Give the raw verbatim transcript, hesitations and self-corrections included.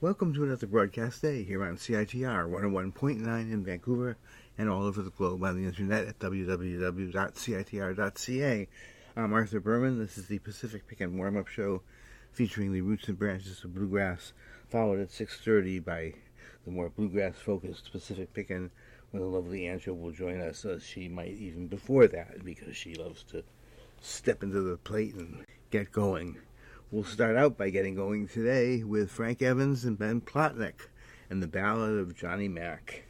Welcome to another broadcast day here on C I T R one oh one point nine in Vancouver and all over the globe on the internet at w w w dot c i t r dot c a. I'm Arthur Berman. This is the Pacific Pickin' Warm-Up Show featuring the roots and branches of bluegrass, followed at six thirty by the more bluegrass-focused Pacific Pickin', where the lovely Angela will join us, as she might even before that, because she loves to step into the plate and get going. We'll start out by getting going today with Frank Evans and Ben Plotnick and the Ballad of Johnny Mac.